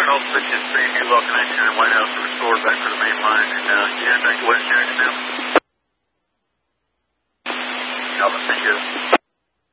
all switches, 3 new law connection and White House are restored back to the main line, and yeah, back to West Jackson now. Alpha, thank you.